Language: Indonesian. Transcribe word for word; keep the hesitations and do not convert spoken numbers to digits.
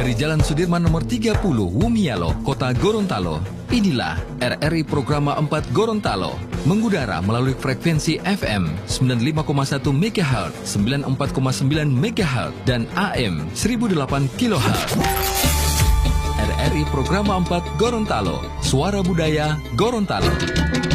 Dari Jalan Sudirman nomor tiga puluh, Wumialo, Kota Gorontalo. Inilah R R I Programa empat Gorontalo, mengudara melalui frekuensi F M sembilan puluh lima koma satu megahertz, sembilan puluh empat koma sembilan megahertz, dan A M seribu delapan kilohertz. R R I Programa empat Gorontalo, suara budaya Gorontalo.